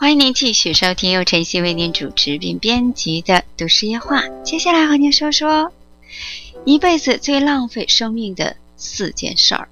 欢迎您继续收听由晨曦为您主持并编辑的都市夜话。接下来和您说说一辈子最浪费生命的4件事儿。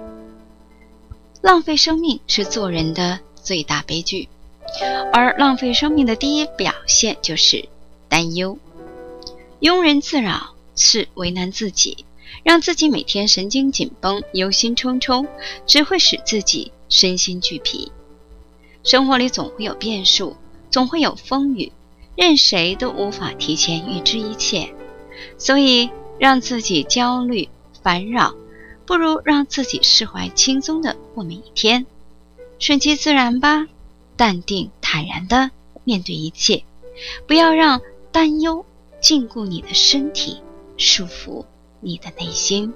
浪费生命是做人的最大悲剧，而浪费生命的第一表现就是担忧。庸人自扰是为难自己，让自己每天神经紧绷、忧心忡忡，只会使自己身心俱疲。生活里总会有变数，总会有风雨，任谁都无法提前预知一切，所以让自己焦虑烦扰，不如让自己释怀轻松的过每一天，顺其自然吧，淡定坦然的面对一切，不要让担忧禁锢你的身体，束缚你的内心。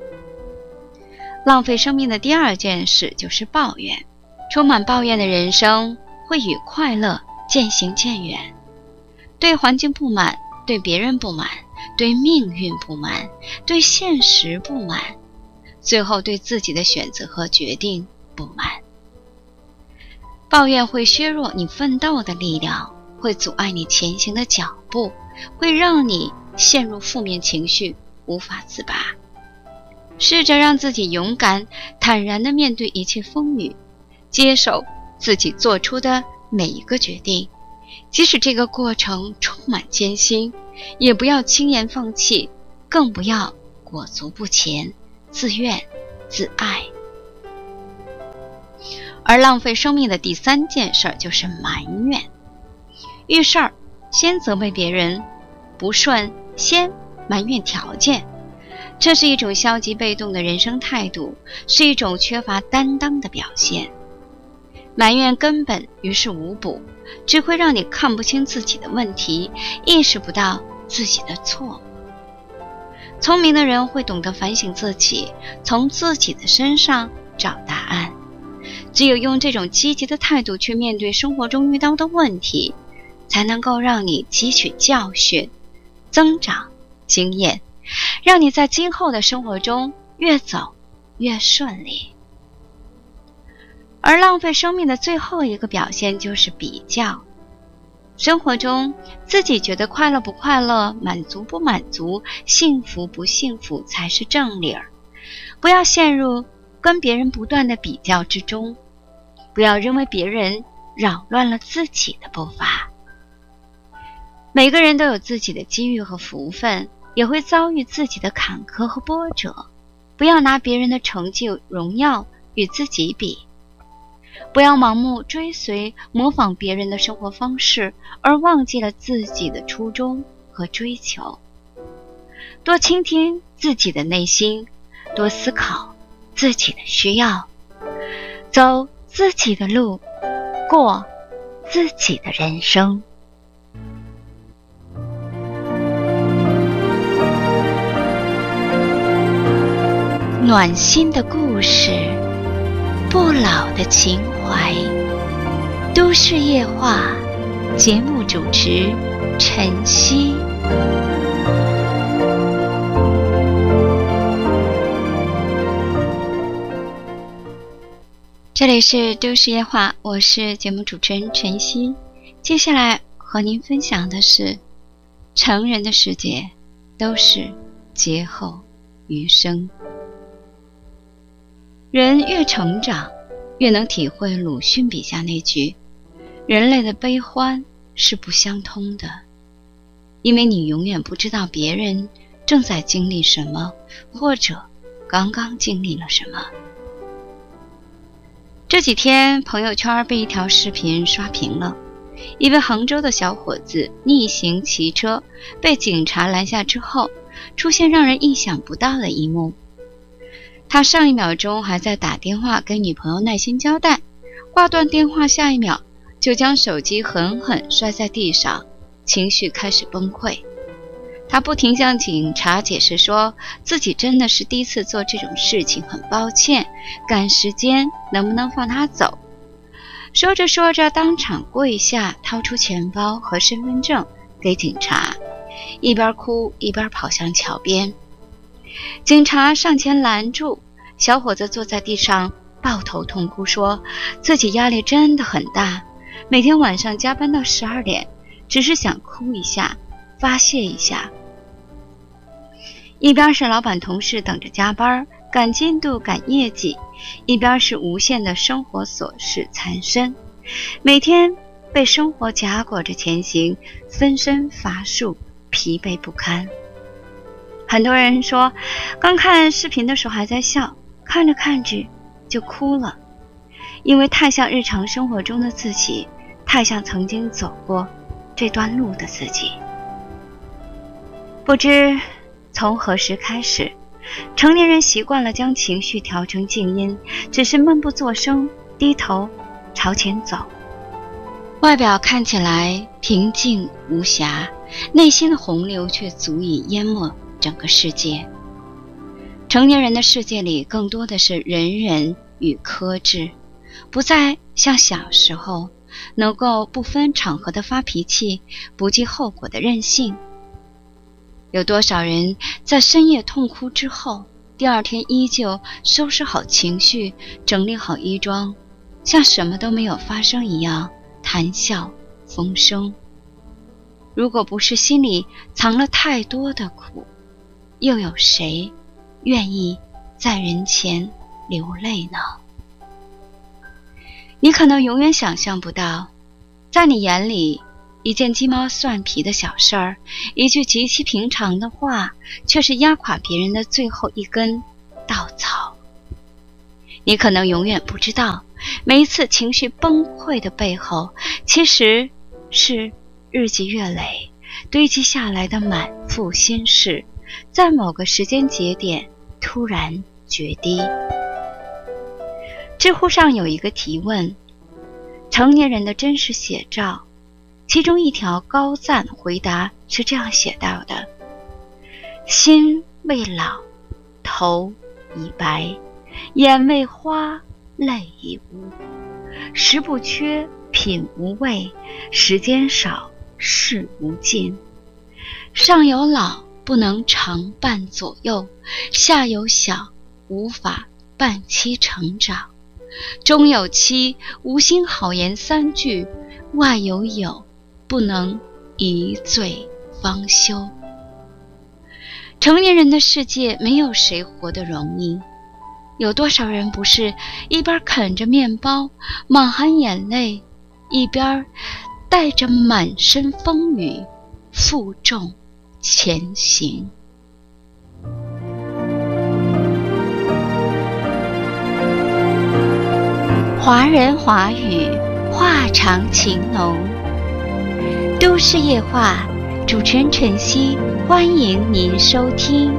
浪费生命的第2件事就是抱怨。充满抱怨的人生会与快乐渐行渐远。对环境不满，对别人不满，对命运不满，对现实不满，最后对自己的选择和决定不满。抱怨会削弱你奋斗的力量，会阻碍你前行的脚步，会让你陷入负面情绪，无法自拔。试着让自己勇敢坦然地面对一切风雨，接受自己做出的每一个决定，即使这个过程充满艰辛，也不要轻言放弃，更不要裹足不前，自怨自艾。而浪费生命的第3件事就是埋怨。遇事儿先责备别人，不顺先埋怨条件，这是一种消极被动的人生态度，是一种缺乏担当的表现。埋怨根本于事无补，只会让你看不清自己的问题，意识不到自己的错。聪明的人会懂得反省自己，从自己的身上找答案。只有用这种积极的态度去面对生活中遇到的问题，才能够让你汲取教训，增长经验，让你在今后的生活中越走越顺利。而浪费生命的最后一个表现就是比较。生活中自己觉得快乐不快乐，满足不满足，幸福不幸福才是正理儿。不要陷入跟别人不断的比较之中，不要认为别人扰乱了自己的步伐。每个人都有自己的机遇和福分，也会遭遇自己的坎坷和波折，不要拿别人的成绩荣耀与自己比。不要盲目追随模仿别人的生活方式，而忘记了自己的初衷和追求。多倾听自己的内心，多思考自己的需要，走自己的路，过自己的人生。暖心的故事，不老的情怀，都市夜话，节目主持晨曦。这里是都市夜话，我是节目主持人晨曦。接下来和您分享的是，成人的世界都是劫后余生。人越成长，越能体会鲁迅笔下那句：人类的悲欢是不相通的，因为你永远不知道别人正在经历什么，或者刚刚经历了什么。这几天朋友圈被一条视频刷屏了，一位杭州的小伙子逆行骑车，被警察拦下之后，出现让人意想不到的一幕。他上一秒钟还在打电话给女朋友耐心交代，挂断电话下一秒就将手机狠狠摔在地上，情绪开始崩溃。他不停向警察解释说自己真的是第一次做这种事情，很抱歉，赶时间，能不能放他走。说着说着当场跪下，掏出钱包和身份证给警察，一边哭一边跑向桥边。警察上前拦住，小伙子坐在地上抱头痛哭，说自己压力真的很大， 每天晚上加班到12点，只是想哭一下，发泄一下。一边是老板同事等着加班，赶进度赶业绩，一边是无限的生活琐事缠身，每天被生活夹裹着前行，分身乏术，疲惫不堪。很多人说刚看视频的时候还在笑，看着看着就哭了，因为太像日常生活中的自己，太像曾经走过这段路的自己。不知从何时开始，成年人习惯了将情绪调成静音，只是闷不作声，低头朝前走。外表看起来平静无瑕，内心的洪流却足以淹没整个世界。成年人的世界里更多的是忍忍与克制，不再像小时候能够不分场合的发脾气，不计后果的任性。有多少人在深夜痛哭之后，第二天依旧收拾好情绪，整理好衣装，像什么都没有发生一样谈笑风生。如果不是心里藏了太多的苦，又有谁愿意在人前流泪呢？你可能永远想象不到，在你眼里一件鸡毛蒜皮的小事儿，一句极其平常的话，却是压垮别人的最后一根稻草。你可能永远不知道，每一次情绪崩溃的背后，其实是日积月累堆积下来的满腹心事，在某个时间节点突然决堤。知乎上有一个提问，成年人的真实写照，其中一条高赞回答是这样写到的：心未老，头已白，眼未花，泪已污，食不缺，品无味，时间少，事无尽。上有老，不能常伴左右，下有小，无法伴其成长，中有妻，无心好言3句，外有友，不能一醉方休。成年人的世界，没有谁活得容易。有多少人不是一边啃着面包，满含眼泪，一边带着满身风雨，负重前行。华人华语，话长情浓。都市夜话，主持人晨曦，欢迎您收听。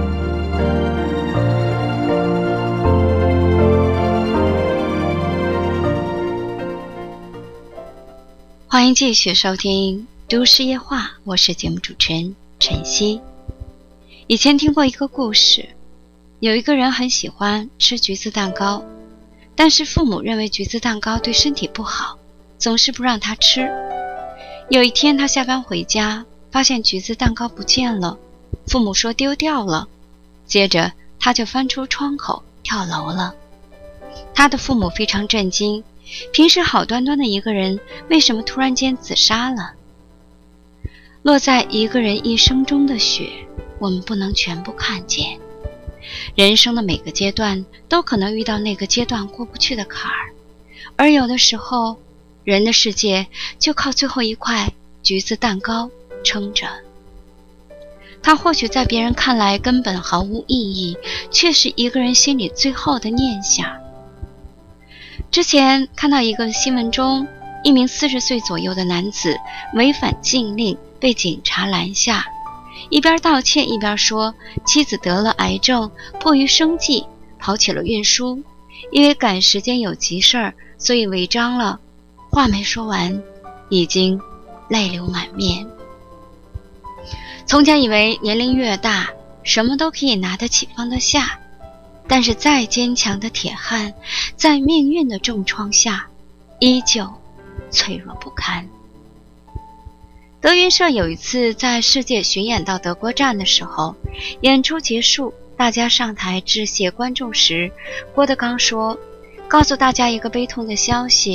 欢迎继续收听都市夜话，我是节目主持人晨曦。以前听过一个故事，有一个人很喜欢吃橘子蛋糕，但是父母认为橘子蛋糕对身体不好，总是不让他吃。有一天他下班回家，发现橘子蛋糕不见了，父母说丢掉了，接着他就翻出窗口跳楼了。他的父母非常震惊，平时好端端的一个人，为什么突然间自杀了？落在一个人一生中的雪，我们不能全部看见。人生的每个阶段都可能遇到那个阶段过不去的坎儿，而有的时候，人的世界就靠最后一块橘子蛋糕撑着。它或许在别人看来根本毫无意义，却是一个人心里最后的念想。之前看到一个新闻中，一名40岁左右的男子违反禁令被警察拦下，一边道歉一边说妻子得了癌症，迫于生计跑起了运输，因为赶时间有急事儿，所以违章了。话没说完，已经泪流满面。从前以为年龄越大，什么都可以拿得起放得下，但是再坚强的铁汉，在命运的重创下，依旧脆弱不堪。德云社有一次在世界巡演到德国站的时候，演出结束，大家上台致谢观众时，郭德纲说，告诉大家一个悲痛的消息，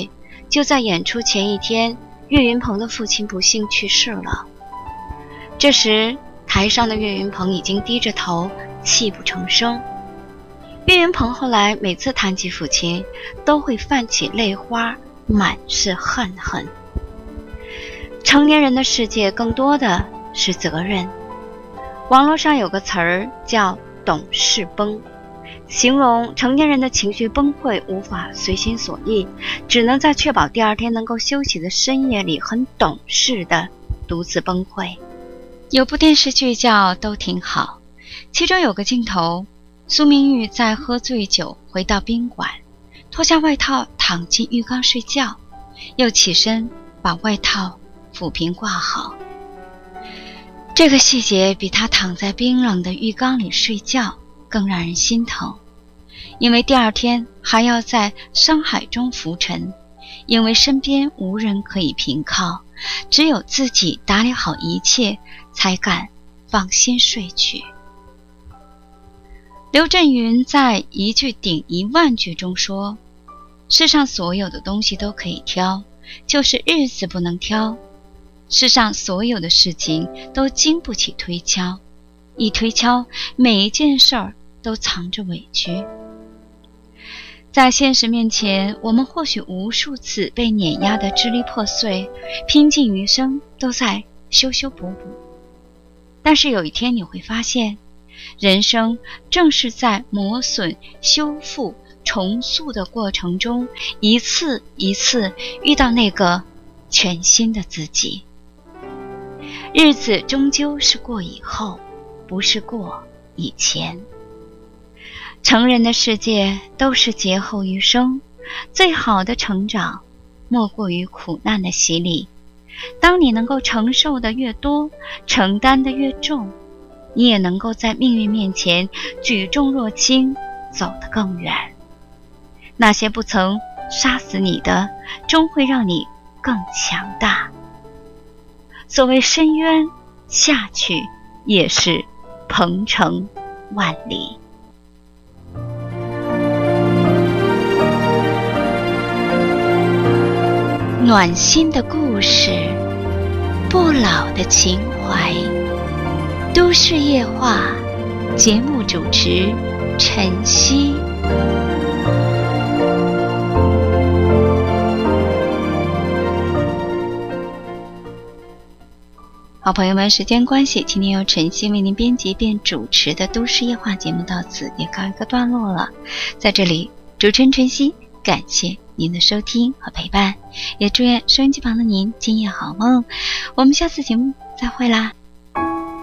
就在演出前一天，岳云鹏的父亲不幸去世了。这时台上的岳云鹏已经低着头，泣不成声。岳云鹏后来每次谈起父亲，都会泛起泪花，满是恨。成年人的世界更多的是责任。网络上有个词儿叫懂事崩，形容成年人的情绪崩溃，无法随心所欲，只能在确保第二天能够休息的深夜里很懂事的独自崩溃。有部电视剧叫《都挺好》，其中有个镜头，苏明玉在喝醉酒回到宾馆，脱下外套躺进浴缸睡觉，又起身把外套抚平挂好。这个细节比他躺在冰冷的浴缸里睡觉更让人心疼，因为第二天还要在商海中浮沉，因为身边无人可以凭靠，只有自己打理好一切，才敢放心睡去。刘震云在一句顶10000句中说，世上所有的东西都可以挑，就是日子不能挑。世上所有的事情都经不起推敲，一推敲，每一件事儿都藏着委屈。在现实面前，我们或许无数次被碾压得支离破碎，拼尽余生都在修修补补。但是有一天你会发现，人生正是在磨损、修复、重塑的过程中，一次一次遇到那个全新的自己。日子终究是过以后，不是过以前。成人的世界都是劫后余生，最好的成长莫过于苦难的洗礼。当你能够承受的越多，承担的越重，你也能够在命运面前举重若轻，走得更远。那些不曾杀死你的，终会让你更强大。所谓深渊，下去也是鹏程万里。暖心的故事，不老的情怀。都市夜话，节目主持晨曦。好朋友们，时间关系，今天由晨曦为您编辑并主持的都市夜话节目到此也告一个段落了。在这里，主持人晨曦感谢您的收听和陪伴，也祝愿收音机旁的您今夜好梦。我们下次节目再会啦。